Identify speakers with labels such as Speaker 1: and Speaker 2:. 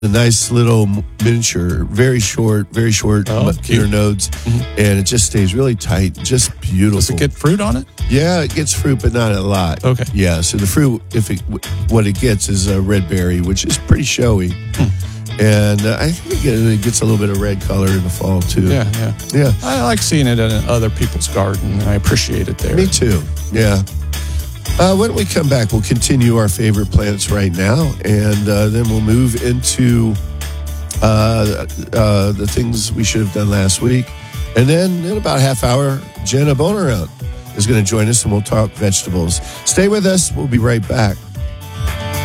Speaker 1: a nice little miniature, very short
Speaker 2: cute.
Speaker 1: nodes, and it just stays really tight, just beautiful.
Speaker 2: Does it get fruit on it?
Speaker 1: Yeah, it gets fruit, but not a lot.
Speaker 2: Okay.
Speaker 1: Yeah, so the fruit, what it gets is a red berry, which is pretty showy. And I think it gets a little bit of red color in the fall, too.
Speaker 2: Yeah. I like seeing it in other people's garden, and I appreciate it there.
Speaker 1: Me too, yeah. When we come back, we'll continue our favorite plants right now, and then we'll move into the things we should have done last week. And then in about a half hour, Jenna Bonaround is going to join us, and we'll talk vegetables. Stay with us. We'll be right back.